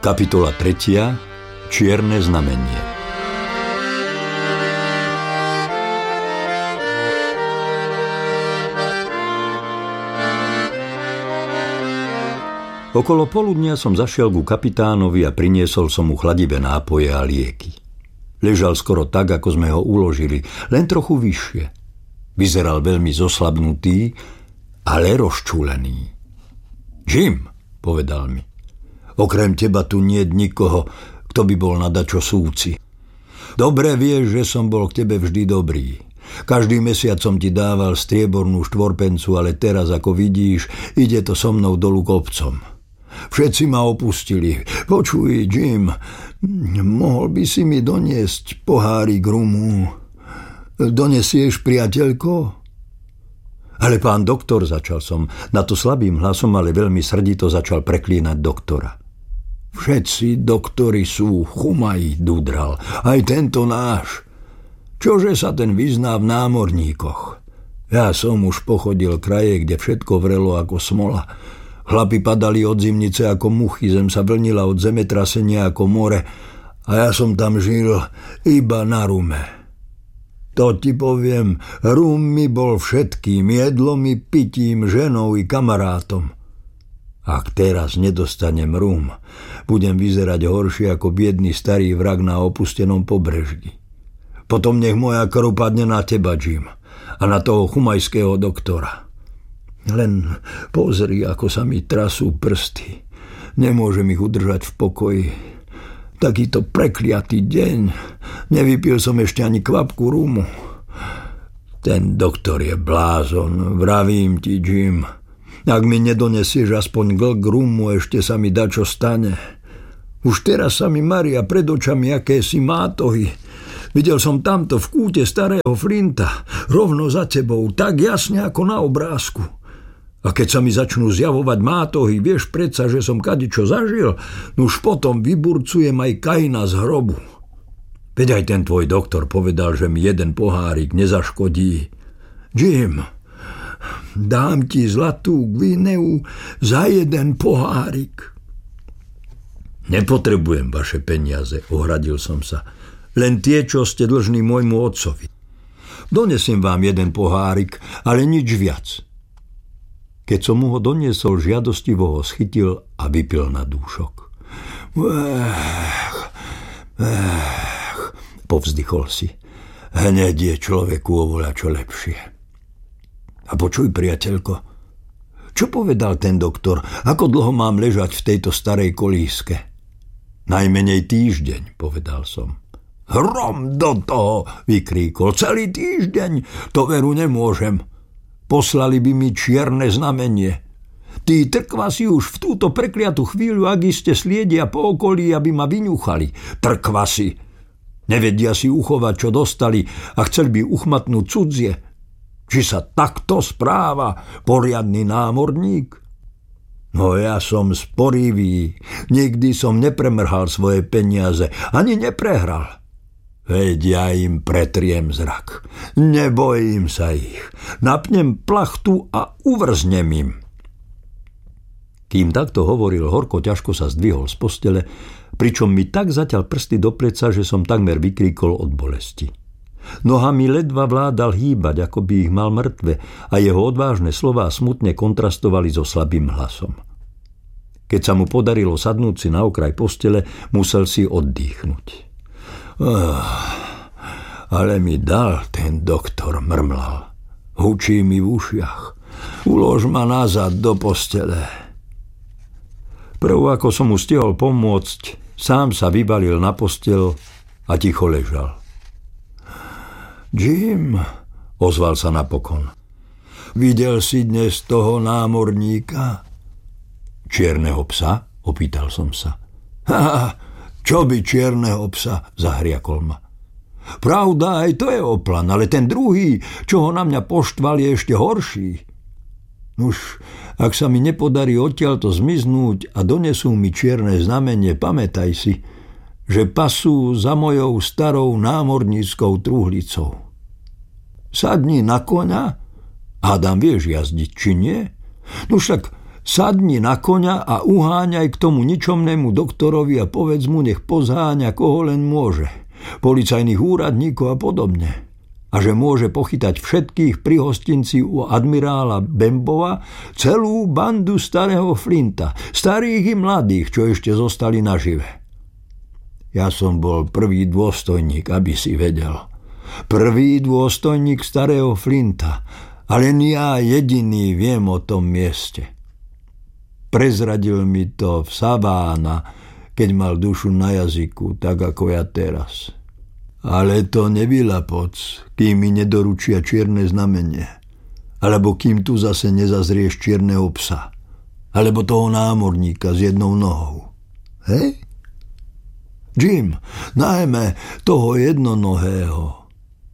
Kapitola 3. Čierne znamenie. Okolo poludnia som zašiel ku kapitánovi a priniesol som mu chladivé nápoje a lieky. Ležal skoro tak, ako sme ho uložili, len trochu vyššie. Vyzeral veľmi zoslabnutý, ale rozčúlený. Jim, povedal mi, okrem teba tu niet nikoho, kto by bol na dačo súci. Dobre vieš, že som bol k tebe vždy dobrý. Každý mesiac som ti dával striebornú štvorpencu, ale teraz, ako vidíš, ide to so mnou dolu kopcom. Všetci ma opustili. Počuj, Jim, mohol by si mi doniesť pohárik rumu? Donesieš, priateľko? Ale pán doktor, začal som, na to slabým hlasom, ale veľmi srdito začal preklínať doktora. Všetci doktori sú chumají, dudral, aj tento náš. Čože sa ten vyzná v námorníkoch? Ja som už pochodil kraje, kde všetko vrelo ako smola. Chlapi padali od zimnice ako muchy, zem sa vlnila od zemetrasenia ako more a ja som tam žil iba na rume. To ti poviem, rum mi bol všetkým, jedlom i pitím, ženou i kamarátom. Ak teraz nedostanem rum, budem vyzerať horšie ako biedný starý vrak na opustenom pobreží. Potom nech moja krv padne na teba, Jim, a na toho chumajského doktora. Len pozri, ako sa mi trasú prsty. Nemôžem ich udržať v pokoji. Takýto prekliatý deň. Nevypil som ešte ani kvapku rumu. Ten doktor je blázon, vravím ti, Jim. Ak mi nedonesieš aspoň glk rumu, ešte sa mi dačo stane. Už teraz sa mi maria pred očami akési mátohy. Videl som tamto v kúte starého Flinta, rovno za tebou, tak jasne ako na obrázku. A keď sa mi začnú zjavovať mátohy, vieš predsa, že som kadičo zažil, už potom vyburcujem aj Kaina z hrobu. Veď aj ten tvoj doktor povedal, že mi jeden pohárik nezaškodí. Jim, dám ti zlatú Gvineu za jeden pohárik. Nepotrebujem vaše peniaze, ohradil som sa. Len tie, čo ste dlžní môjmu otcovi. Donesiem vám jeden pohárik, ale nič viac. Keď som mu ho doniesol, žiadostivo ho schytil a vypil na dúšok. Povzdychol si. Hneď je človeku oveľa čo lepšie. A počuj, priateľko, čo povedal ten doktor? Ako dlho mám ležať v tejto starej kolíske? Najmenej týždeň, povedal som. Hrom do toho, vykríkol. Celý týždeň, to veru nemôžem. Poslali by mi čierne znamenie. Tí trkvasi už v túto prekliatú chvíľu, ak iste sliedia po okolí, aby ma vyňuchali. Trkvasi. Nevedia si uchovať, čo dostali a chceli by uchmatnúť cudzie. Či sa takto správa poriadny námorník? No ja som sporivý. Nikdy som nepremrhal svoje peniaze. Ani neprehral. Veď ja im pretriem zrak. Nebojím sa ich. Napnem plachtu a uvrznem im. Kým takto hovoril, horko ťažko sa zdvihol z postele, pričom mi tak zaťal prsty do pleca, že som takmer vykríkol od bolesti. Nohami ledva vládal hýbať, ako by ich mal mŕtve, a jeho odvážne slová smutne kontrastovali so slabým hlasom. Keď sa mu podarilo sadnúť si na okraj postele, musel si oddychnúť. Ale mi dal ten doktor, mrmlal. Hučí mi v ušiach. Ulož ma nazad do postele. Prv, ako som mu stihol pomôcť, sám sa vybalil na postel a ticho ležal. Jim, ozval sa napokon. Videl si dnes toho námorníka? Čierneho psa? Opýtal som sa. Čo by čierneho psa, zahriakol ma. Pravda, aj to je oplan, ale ten druhý, čo ho na mňa poštval, je ešte horší. Nuž, ak sa mi nepodarí odtiaľto zmiznúť a donesú mi čierne znamenie, pamätaj si, že pasú za mojou starou námorníckou truhlicou. Sadni na koňa, hádam, vieš jazdiť, či nie? Nuž tak Sadni na koňa a uháňaj k tomu ničomnému doktorovi a povedz mu, nech pozháňa, koho len môže. Policajných úradníkov a podobne. A že môže pochytať všetkých pri hostinci u admirála Bembova, celú bandu starého Flinta, starých i mladých, čo ešte zostali nažive. Ja som bol prvý dôstojník, aby si vedel. Prvý dôstojník starého Flinta, ale len ja jediný viem o tom mieste. Prezradil mi to v Savána, keď mal dušu na jazyku, tak ako ja teraz. Ale to nevylapoc, kým mi nedoručia čierne znamenie. Alebo kým tu zase nezazrieš čierneho psa. Alebo toho námorníka s jednou nohou. Hej? Jim, najmä toho jednonohého.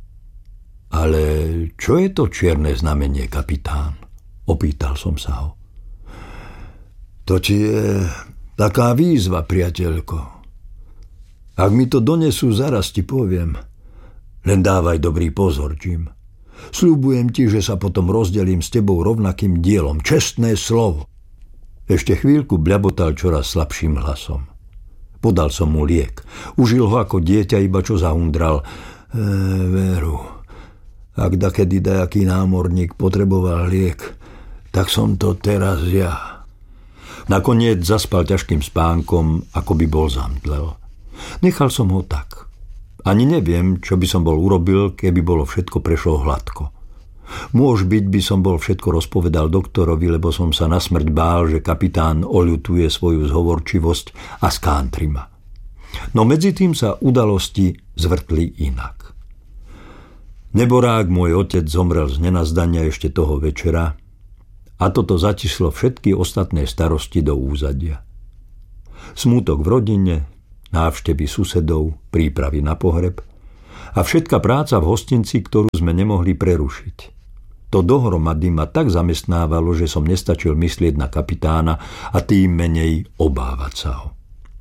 Ale čo je to čierne znamenie, kapitán? Opýtal som sa ho. To ti je taká výzva, priateľko. Ak mi to donesú, zaraz ti poviem. Len dávaj dobrý pozor, Jim. Sľubujem ti, že sa potom rozdelím s tebou rovnakým dielom. Čestné slovo. Ešte chvíľku bľabotal čoraz slabším hlasom. Podal som mu liek. Užil ho ako dieťa, iba čo zahundral. Veru, ak dakedy dajaký námorník potreboval liek, tak som to teraz ja. Nakoniec zaspal ťažkým spánkom, ako by bol zamdlel. Nechal som ho tak. Ani neviem, čo by som bol urobil, keby bolo všetko prešlo hladko. Môž byť by som bol všetko rozpovedal doktorovi, lebo som sa na smrť bál, že kapitán oľutuje svoju zhovorčivosť a skántri ma. No medzi tým sa udalosti zvrtli inak. Neborák, môj otec, zomrel z nenazdania ešte toho večera, a toto zatislo všetky ostatné starosti do úzadia. Smútok v rodine, návštevy susedov, prípravy na pohreb a všetka práca v hostinci, ktorú sme nemohli prerušiť. To dohromady ma tak zamestnávalo, že som nestačil myslieť na kapitána a tým menej obávať sa ho.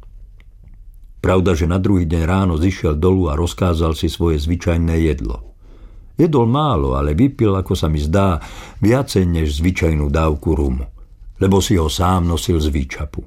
Pravda, že na druhý deň ráno zišiel dolu a rozkázal si svoje zvyčajné jedlo. Jedol málo, ale vypil, ako sa mi zdá, viacej než zvyčajnú dávku rumu, lebo si ho sám nosil z výčapu.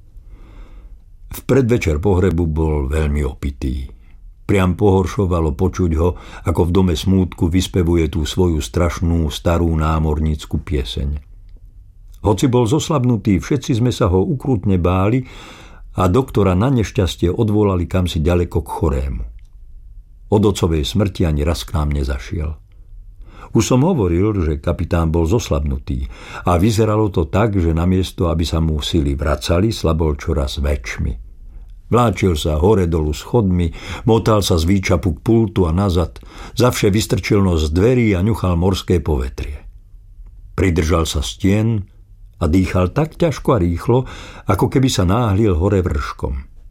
V predvečer pohrebu bol veľmi opitý. Priam pohoršovalo počuť ho, ako v dome smútku vyspevuje tú svoju strašnú starú námornícku pieseň. Hoci bol zoslabnutý, všetci sme sa ho ukrutne báli a doktora na nešťastie odvolali kamsi ďaleko k chorému. Od otcovej smrti ani raz k nám nezašiel. Už som hovoril, že kapitán bol zoslabnutý a vyzeralo to tak, že namiesto, aby sa mu sily vracali, slabol čoraz väčšmi. Vláčil sa hore dolu schodmi, motal sa z výčapu k pultu a nazad, zavše vystrčil nos z dverí a ňuchal morské povetrie. Pridržal sa stien a dýchal tak ťažko a rýchlo, ako keby sa náhlil hore vrškom.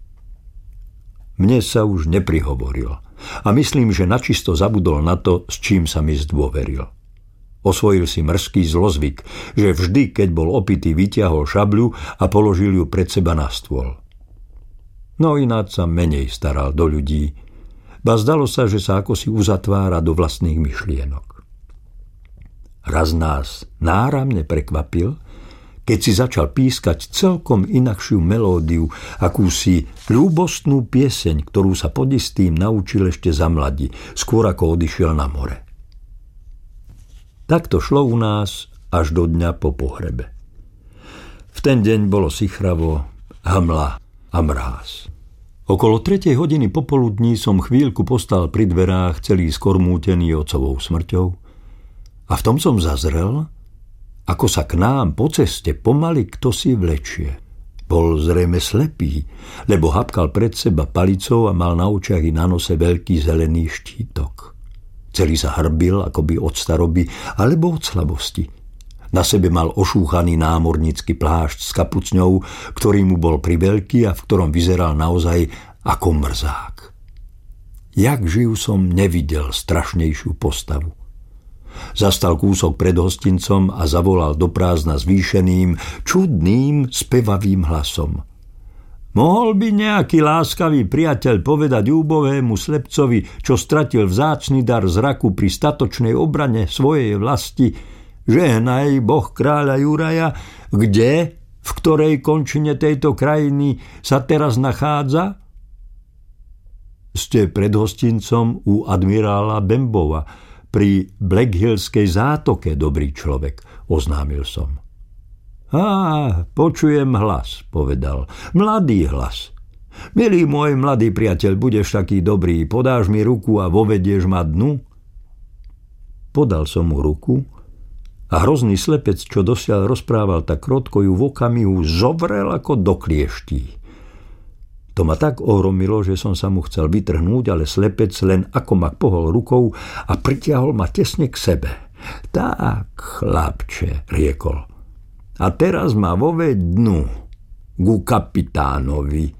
Mne sa už neprihovoril a myslím, že načisto zabudol na to, s čím sa mi zdôveril. Osvojil si mrzký zlozvyk, že vždy, keď bol opitý, vytiahol šabľu a položil ju pred seba na stôl. No ináč sa menej staral do ľudí, ba zdalo sa, že sa akosi uzatvára do vlastných myšlienok. Raz nás náramne prekvapil, keď si začal pískať celkom inakšiu melódiu, akúsi ľúbostnú pieseň, ktorú sa pod istým naučil ešte za mladí, skôr ako odišiel na more. Tak to šlo u nás až do dňa po pohrebe. V ten deň bolo sichravo, hmla a mráz. Okolo 3:00 hodiny popoludní som chvíľku postal pri dverách, celý skormútený otcovou smrťou, a v tom som zazrel, ako sa k nám po ceste pomaly ktosi vlečie. Bol zrejme slepý, lebo hapkal pred seba palicou a mal na očiach i na nose veľký zelený štítok. Celý sa hrbil, akoby od staroby alebo od slabosti. Na sebe mal ošúchaný námornícky plášť s kapucňou, ktorý mu bol priveľký a v ktorom vyzeral naozaj ako mrzák. Jak živ som nevidel strašnejšiu postavu. Zastal kúsok pred hostincom a zavolal do prázdna zvýšeným, čudným, spevavým hlasom. Mohol by nejaký láskavý priateľ povedať úbohému slepcovi, čo stratil vzácny dar zraku pri statočnej obrane svojej vlasti, žehnaj Boh kráľa Juraja, Kde, v ktorej končine tejto krajiny sa teraz nachádza? Ste pred hostincom u admirála Bembova pri Blackhillskej zátoke, dobrý človek, oznámil som. Počujem hlas, povedal. Mladý hlas. Milý môj mladý priateľ, budeš taký dobrý, podáš mi ruku a vovedieš ma dnu? Podal som mu ruku a hrozný slepec, čo dosiaľ rozprával tak krotko, ju v okamihu zovrel ako do klieští. To ma tak ohromilo, že som sa mu chcel vytrhnúť, ale slepec len ako ma pohol rukou a pritiahol ma tesne k sebe. Tak, chlapče, riekol. A teraz ma voveď dnu, ku kapitánovi.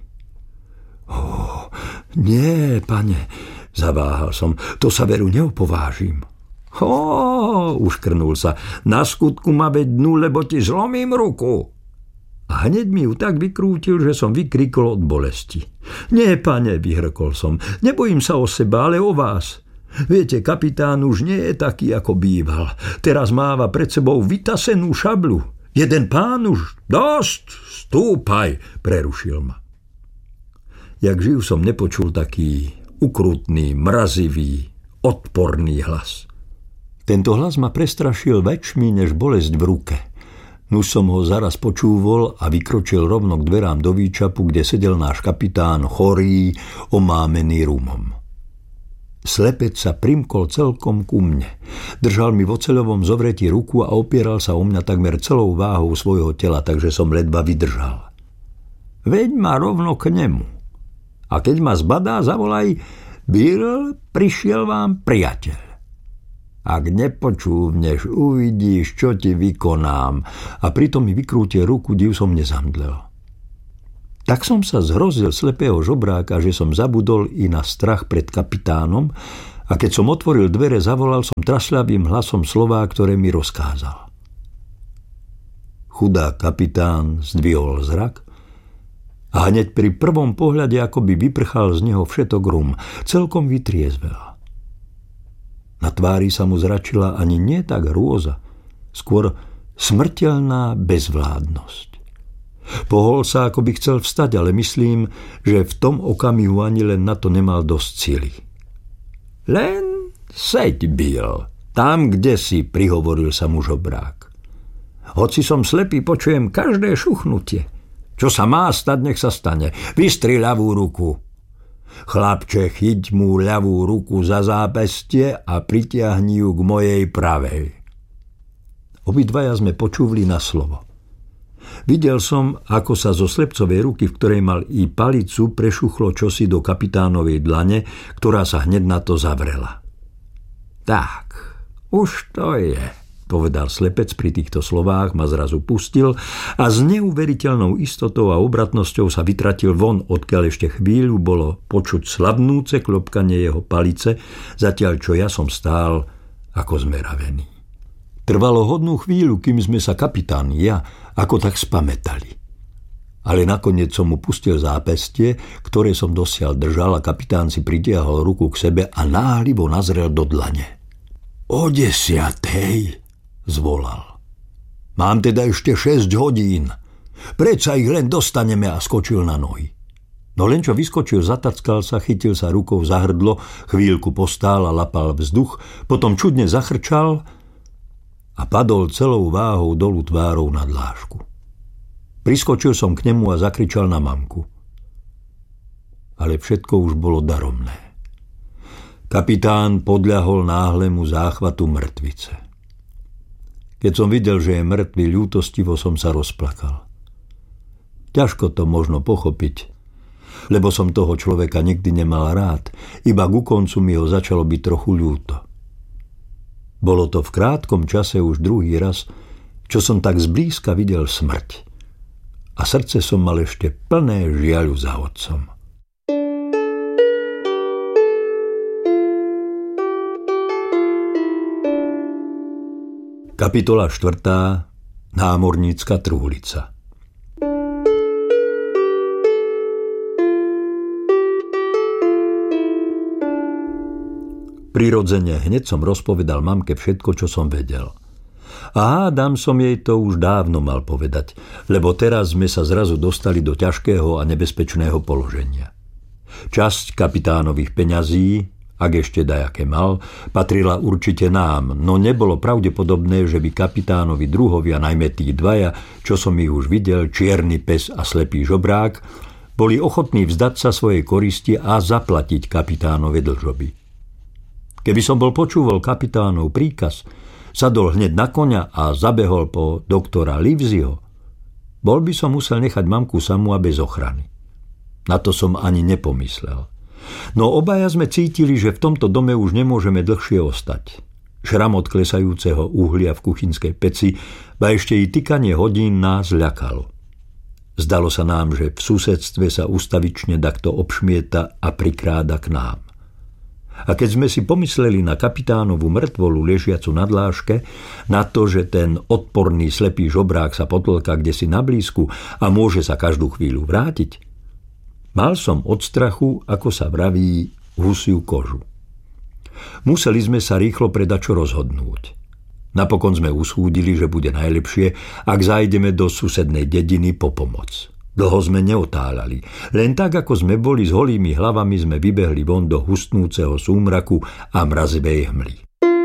Nie, pane, zaváhal som, to sa veru neopovážim. Uškrnul sa, na skutku ma veď dnu, lebo ti zlomím ruku. A hneď mi ju tak vykrútil, že som vykrikol od bolesti. Nie, pane, vyhrkol som, nebojím sa o seba, ale o vás. Viete, kapitán už nie je taký, ako býval. Teraz máva pred sebou vytasenú šablu. Jeden pán už, dosť, stúpaj, prerušil ma. Jak živ som nepočul taký ukrutný, mrazivý, odporný hlas. Tento hlas ma prestrašil väčšmi než bolesť v ruke. Nuž som ho zaraz počúvol a vykročil rovno k dverám do výčapu, kde sedel náš kapitán chorý, omámený rumom. Slepec sa primkol celkom ku mne. Držal mi v oceľovom zovretí ruku a opieral sa o mňa takmer celou váhou svojho tela, takže som ledva vydržal. Veď ma rovno k nemu. A keď ma zbadá, zavolaj, Bill, prišiel vám priateľ. Ak nepočúvneš, uvidíš, čo ti vykonám. A pritom mi vykrútil ruku, div som nezamdlel. Tak som sa zhrozil slepého žobráka, že som zabudol i na strach pred kapitánom a keď som otvoril dvere, zavolal som trasľavým hlasom slová, ktoré mi rozkázal. Chudá kapitán zdvihol zrak a hneď pri prvom pohľade akoby vyprchal z neho všetok rum, celkom vytriezvel. Na tvári sa mu zračila ani nie tak hrôza, skôr smrteľná bezvládnosť. Pohol sa, ako by chcel vstať, ale myslím, že v tom okamihu ani len na to nemal dosť sily. Len seď, Bill, tam, kde si, prihovoril sa mu žobrák. Hoci som slepý, počujem každé šuchnutie. Čo sa má stať, nech sa stane. Vystri ľavú ruku. Chlapče, chyť mu ľavú ruku za zápestie a pritiahni ju k mojej pravej. Obidvaja sme počúvli na slovo. Videl som, ako sa zo slepcovej ruky, v ktorej mal i palicu, prešuchlo čosi do kapitánovej dlane, ktorá sa hneď na to zavrela. Tak, už to je, povedal slepec pri týchto slovách, ma zrazu pustil a s neuveriteľnou istotou a obratnosťou sa vytratil von, odkiaľ ešte chvíľu bolo počuť slabnúce klopkanie jeho palice, zatiaľ čo ja som stál ako zmeravený. Trvalo hodnú chvíľu, kým sme sa kapitán ja ako tak spamätali. Ale nakoniec som mu pustil zápestie, ktoré som dosiaľ držal a kapitán si pritiahol ruku k sebe a náhlivo nazrel do dlane. O 10:00, zvolal. Mám teda ešte 6 hodín. Predsa ich len dostaneme a skočil na nohy. No len čo vyskočil, zatackal sa, chytil sa rukou za hrdlo, chvíľku postál a lapal vzduch, potom čudne zachrčal a padol celou váhou dolu tvárou na dlášku. Priskočil som k nemu a zakričal na mamku. Ale všetko už bolo daromné. Kapitán podľahol náhlemu záchvatu mŕtvice. Keď som videl, že je mŕtvy, ľútostivo som sa rozplakal. Ťažko to možno pochopiť, lebo som toho človeka nikdy nemal rád, iba ku koncu mi ho začalo byť trochu ľúto. Bolo to v krátkom čase už druhý raz, čo som tak zblízka videl smrť. A srdce som mal ešte plné žiaľu za otcom. Kapitola 4. Námornícka truhlica. Prirodzene hneď som rozpovedal mamke všetko, čo som vedel. A hádam som jej to už dávno mal povedať, lebo teraz sme sa zrazu dostali do ťažkého a nebezpečného položenia. Časť kapitánových peňazí, ak ešte dajaké mal, patrila určite nám, no nebolo pravdepodobné, že by kapitánovi druhovia, najmä tí dvaja, čo som ich už videl, čierny pes a slepý žobrák, boli ochotní vzdať sa svojej koristi a zaplatiť kapitánove dlžoby. Keby som bol počúval kapitánov príkaz, sadol hneď na koňa a zabehol po doktora Liveseyho, bol by som musel nechať mamku samú a bez ochrany. Na to som ani nepomyslel. No obaja sme cítili, že v tomto dome už nemôžeme dlhšie ostať. Šram od klesajúceho uhlia v kuchynskej peci, a ešte i tykanie hodín nás ľakalo. Zdalo sa nám, že v susedstve sa ustavične takto obšmieta a prikráda k nám. A keď sme si pomysleli na kapitánovú mŕtvolu ležiacu na dláške, na to, že ten odporný slepý žobrák sa potlka kdesi na blízku a môže sa každú chvíľu vrátiť, mal som od strachu, ako sa vraví, husiu kožu. Museli sme sa rýchlo predačo rozhodnúť. Napokon sme usúdili, že bude najlepšie, ak zájdeme do susednej dediny po pomoc. Dlho sme neotáľali. Len tak, ako sme boli s holými hlavami, sme vybehli von do hustnúceho súmraku a mrazivej hmly.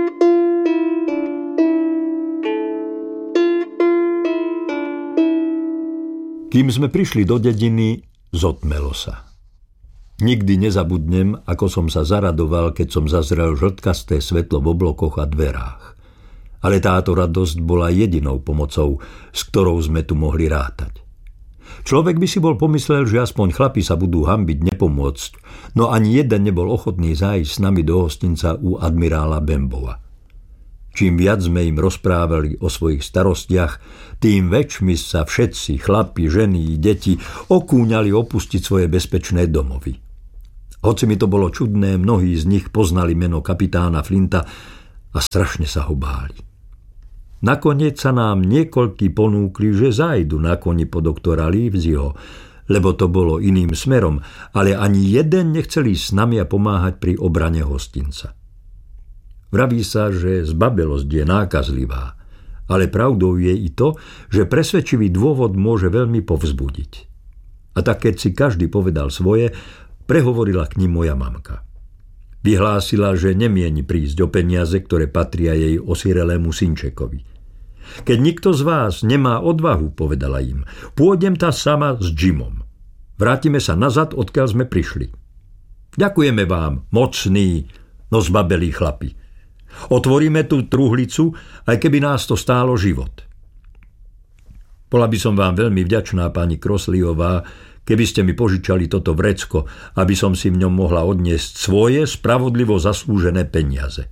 Kým sme prišli do dediny, zotmelo sa. Nikdy nezabudnem, ako som sa zaradoval, keď som zazrel žltkasté svetlo v oblokoch a dverách. Ale táto radosť bola jedinou pomocou, s ktorou sme tu mohli rátať. Človek by si bol pomyslel, že aspoň chlapi sa budú hanbiť nepomôcť, no ani jeden nebol ochotný zájsť s nami do hostinca u admirála Bembova. Čím viac sme im rozprávali o svojich starostiach, tým väčšmi sa všetci, chlapi, ženy i deti, okúňali opustiť svoje bezpečné domovy. Hoci mi to bolo čudné, mnohí z nich poznali meno kapitána Flinta a strašne sa ho báli. Nakoniec sa nám niekoľkí ponúkli, že zájdu na koni po doktora Liveseyho, lebo to bolo iným smerom, ale ani jeden nechcel ísť s nami a pomáhať pri obrane hostinca. Vraví sa, že zbabelosť je nákazlivá, ale pravdou je i to, že presvedčivý dôvod môže veľmi povzbudiť. A tak keď si každý povedal svoje, prehovorila k nim moja mamka. Vyhlásila, že nemieni prísť o peniaze, ktoré patria jej osirelému synčekovi. Keď nikto z vás nemá odvahu, povedala im, pôjdem tá sama s Jimom. Vrátime sa nazad, odkiaľ sme prišli. Ďakujeme vám, mocný, no zbabelí chlapi. Otvoríme tú truhlicu, aj keby nás to stálo život. Bola by som vám veľmi vďačná, pani Crossleyová, keby ste mi požičali toto vrecko, aby som si v ňom mohla odniesť svoje spravodlivo zaslúžené peniaze.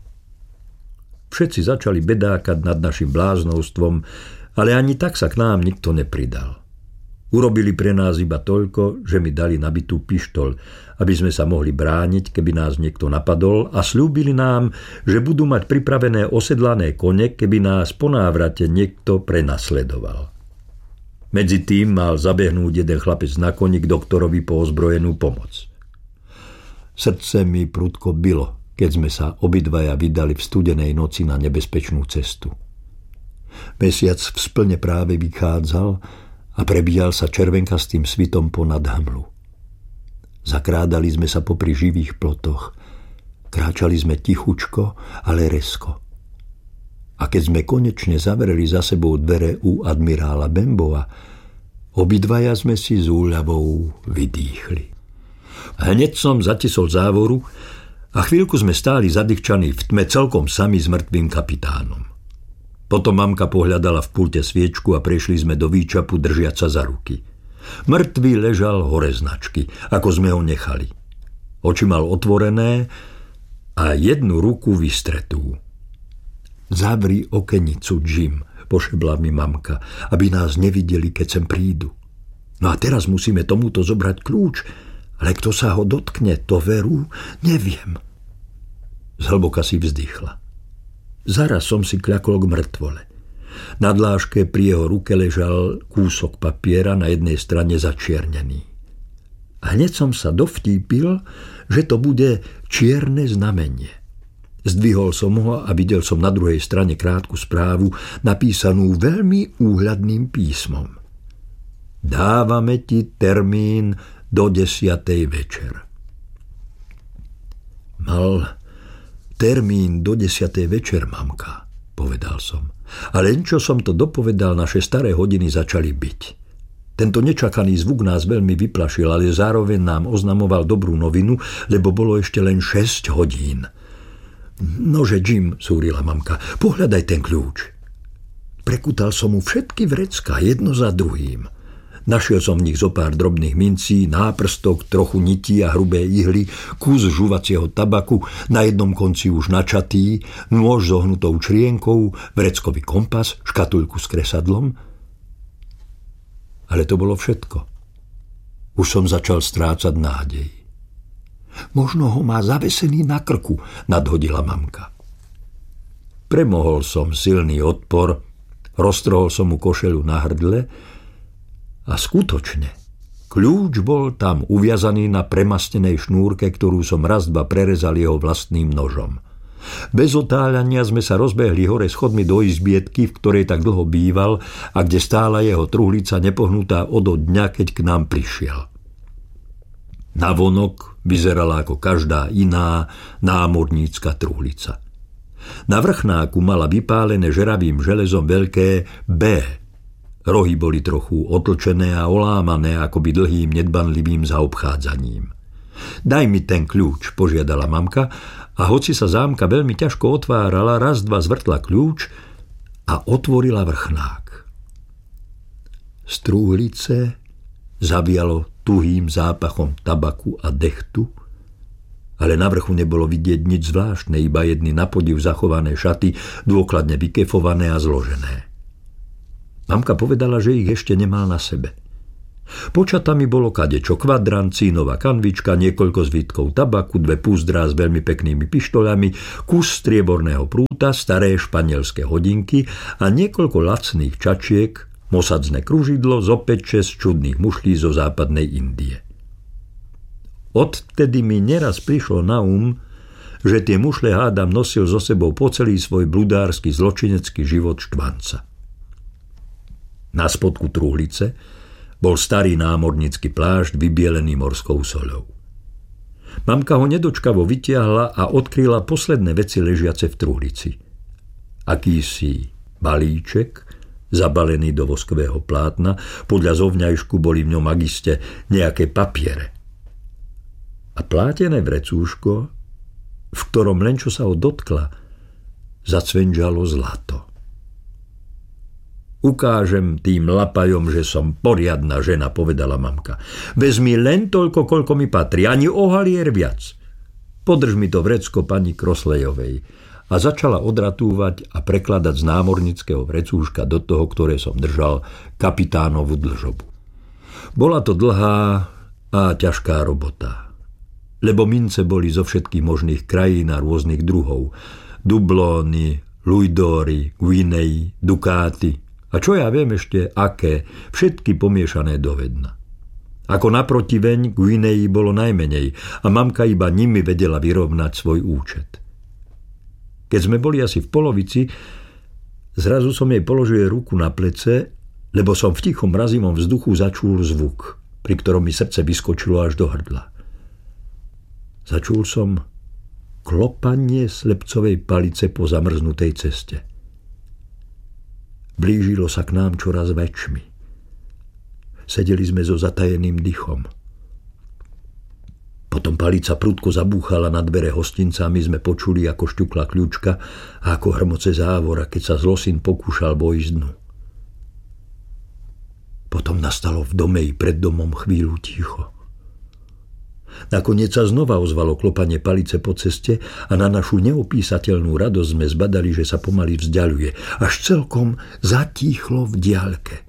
Všetci začali bedákať nad našim bláznovstvom, ale ani tak sa k nám nikto nepridal. Urobili pre nás iba toľko, že mi dali nabitú pištoľ, aby sme sa mohli brániť, keby nás niekto napadol, a sľúbili nám, že budú mať pripravené osedlané kone, keby nás po návrate niekto prenasledoval. Medzi tým mal zabehnúť jeden chlapec na koni k doktorovi po ozbrojenú pomoc. Srdce mi prudko bilo, keď sme sa obidvaja vydali v studenej noci na nebezpečnú cestu. Mesiac v splne práve vychádzal a prebíjal sa červenkastým svitom ponad hmlu. Zakrádali sme sa popri živých plotoch. Kráčali sme tichučko, ale rezko. A keď sme konečne zavreli za sebou dvere u admirála Bembova, obidvaja sme si s úľavou vydýchli. Hneď som zatisol závoru a chvíľku sme stáli zadýchčaní v tme celkom sami s mŕtvým kapitánom. Potom mamka pohľadala v pulte sviečku a prešli sme do výčapu držiac sa za ruky. Mŕtvý ležal hore značky, ako sme ho nechali. Oči mal otvorené a jednu ruku vystretú. Zavri okenicu, Jim, pošebla mi mamka, aby nás nevideli, keď sem prídu. No a teraz musíme tomuto zobrať kľúč, ale kto sa ho dotkne, to veru, neviem. Zhlboka si vzdychla. Zaraz som si kľakol k mŕtvole. Na dláške pri jeho ruke ležal kúsok papiera, na jednej strane začiernený. A hneď som sa dovtípil, že to bude čierne znamenie. Zdvihol som ho a videl som na druhej strane krátku správu, napísanú veľmi úhľadným písmom. Dávame ti termín do 10. večer. Mal termín do 10. večer, mamka, povedal som. A len čo som to dopovedal, naše staré hodiny začali byť. Tento nečakaný zvuk nás veľmi vyplašil, ale zároveň nám oznamoval dobrú novinu, lebo bolo ešte len 6 hodín. Nože, Jim, súrila mamka, pohľadaj ten kľúč. Prekutal som mu všetky vrecká, jedno za druhým. Našiel som v nich zo pár drobných mincí, náprstok, trochu nití a hrubé ihly, kus žuvacieho tabaku, na jednom konci už načatý, nôž s ohnutou črienkou, vreckový kompas, škatuľku s kresadlom. Ale to bolo všetko. Už som začal strácať nádej. Možno ho má zavesený na krku, nadhodila mamka. Premohol som silný odpor, roztrhol som mu košeľu na hrdle a skutočne, kľúč bol tam uviazaný na premastenej šnúrke, ktorú som raz dva prerezal jeho vlastným nožom. Bez otáľania sme sa rozbehli hore schodmi do izbietky, v ktorej tak dlho býval a kde stála jeho truhlica nepohnutá od dňa, keď k nám prišiel. Navonok vyzerala ako každá iná námornícka truhlica. Na vrchnáku mala vypálené žeravým železom veľké B. Rohy boli trochu otlčené a olámané akoby dlhým nedbanlivým zaobchádzaním. Daj mi ten kľúč, požiadala mamka a hoci sa zámka veľmi ťažko otvárala, raz dva zvrtla kľúč a otvorila vrchnák. Z truhlice zavialo tuhým zápachom tabaku a dechtu, ale na vrchu nebolo vidieť nič zvláštne, iba jedny na podiv zachované šaty, dôkladne vykefované a zložené. Mamka povedala, že ich ešte nemal na sebe. Pod šatami bolo kadečo, kvadrant, cínová kanvička, niekoľko zvitkov tabaku, 2 púzdrá s veľmi peknými pištoľami, kus strieborného prúta, staré španielské hodinky a niekoľko lacných čačiek, mosadzné kružidlo z opäť 6 čudných mušlí zo západnej Indie. Odtedy mi neraz prišlo na že tie mušle hádam nosil so sebou po celý svoj bludársky zločinecký život štvanca. Na spodku truhlice bol starý námornícky plášť vybielený morskou soľou. Mamka ho nedočkavo vytiahla a odkryla posledné veci ležiace v truhlici. Akýsi balíček, zabalený do voskového plátna, podľa zovňajšku boli v ňom agiste nejaké papiere. A plátené vrecúško, v ktorom len čo sa ho dotkla, zacvenžalo zlato. Ukážem tým lapajom, že som poriadna žena, povedala mamka. Vezmi len toľko, koľko mi patrí, ani o halier viac. Podrž mi to vrecko pani Kroslejovej. A začala odratúvať a prekladať z námornického vrecúška do toho, ktoré som držal, kapitánovu dlžobu. Bola to dlhá a ťažká robota, lebo mince boli zo všetkých možných krajín a rôznych druhov. Dublóny, lujdóry, guinei, dukáty a čo ja viem ešte aké, všetky pomiešané do vedna. Ako naprotiveň guinei bolo najmenej a mamka iba nimi vedela vyrovnať svoj účet. Keď sme boli asi v polovici, zrazu som jej položil ruku na plece, lebo som v tichom mrazivom vzduchu začul zvuk, pri ktorom mi srdce vyskočilo až do hrdla. Začul som klopanie slepcovej palice po zamrznutej ceste. Blížilo sa k nám čoraz väčšmi. Sedeli sme so zatajeným dychom. Potom palica prudko zabúchala na dvere hostinca a my sme počuli, ako šťukla kľúčka a ako hrmoce závora, keď sa zlosin pokúšal vojsť dnu. Potom nastalo v dome i pred domom chvíľu ticho. Nakoniec sa znova ozvalo klopanie palice po ceste a na našu neopísateľnú radosť sme zbadali, že sa pomaly vzdialuje, až celkom zatíchlo v diaľke.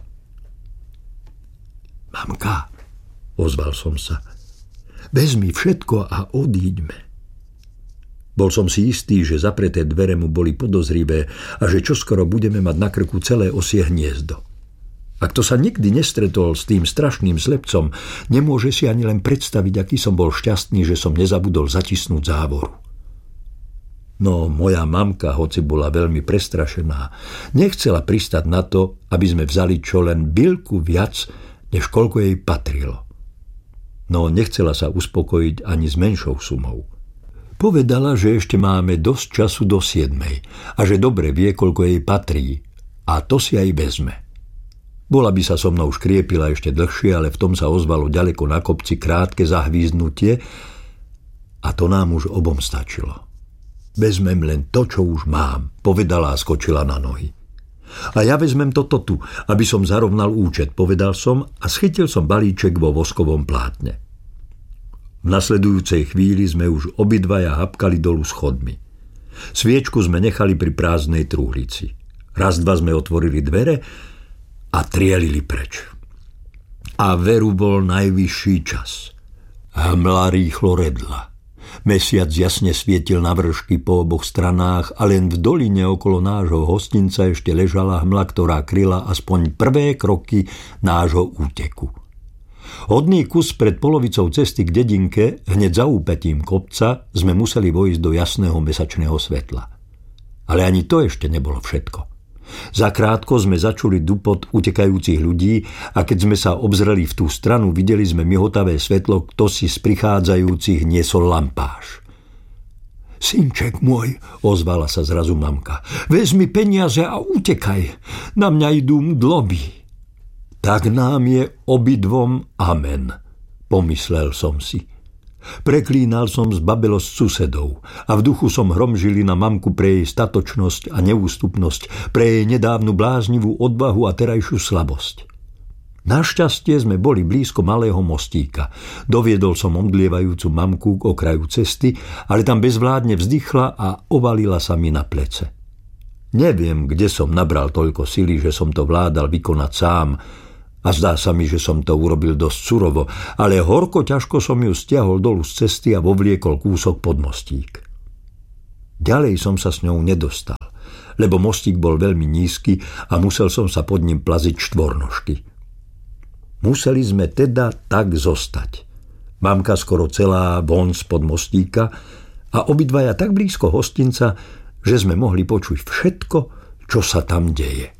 Mamka, ozval som sa, vezmi všetko a odíďme. Bol som si istý, že zapreté dvere mu boli podozrivé a že čoskoro budeme mať na krku celé osie hniezdo. A kto sa nikdy nestretol s tým strašným slepcom, nemôže si ani len predstaviť, aký som bol šťastný, že som nezabudol zatisnúť závoru. No moja mamka, hoci bola veľmi prestrašená, nechcela pristať na to, aby sme vzali čo len bilku viac, než koľko jej patrilo. No nechcela sa uspokojiť ani s menšou sumou. Povedala, že ešte máme dosť času do 7 a že dobre vie, koľko jej patrí, a to si aj vezme. Bola by sa so mnou škriepila ešte dlhšie, ale v tom sa ozvalo ďaleko na kopci krátke zahvízdnutie a to nám už obom stačilo. Vezmem len to, čo už mám, povedala a skočila na nohy. A ja vezmem toto tu, aby som zarovnal účet, povedal som a schytil som balíček vo voskovom plátne. V nasledujúcej chvíli sme už obidvaja hapkali dolu schodmi. Sviečku sme nechali pri prázdnej trúhlici. Raz, dva sme otvorili dvere a trielili preč. A veru bol najvyšší čas. Hmla rýchlo redla. Mesiac jasne svietil na vršky po oboch stranách a len v doline okolo nášho hostinca ešte ležala hmla, ktorá kryla aspoň prvé kroky nášho úteku. Hodný kus pred polovicou cesty k dedinke, hneď za úpetím kopca, sme museli vojsť do jasného mesačného svetla. Ale ani to ešte nebolo všetko. Zakrátko sme začuli dupot utekajúcich ľudí a keď sme sa obzreli v tú stranu, videli sme mihotavé svetlo, kto si z prichádzajúcich niesol lampáš. Synček môj, ozvala sa zrazu mamka, vezmi peniaze a utekaj, na mňa idú mdloby. Tak nám je obidvom amen, pomyslel som si. Preklínal som zbabelosť susedov a v duchu som hromžili na mamku pre jej statočnosť a neústupnosť, pre jej nedávnu bláznivú odvahu a terajšiu slabosť. Našťastie sme boli blízko malého mostíka. Doviedol som omdlievajúcu mamku k okraju cesty, ale tam bezvládne vzdychla a ovalila sa mi na plece. Neviem, kde som nabral toľko sily, že som to vládal vykonať sám, a zdá sa mi, že som to urobil dosť surovo, ale horko ťažko som ju stiahol dolu z cesty a vovliekol kúsok pod mostík. Ďalej som sa s ňou nedostal, lebo mostík bol veľmi nízky a musel som sa pod ním plaziť štvornožky. Museli sme teda tak zostať. Mamka skoro celá von spod mostíka a obidvaja tak blízko hostinca, že sme mohli počuť všetko, čo sa tam deje.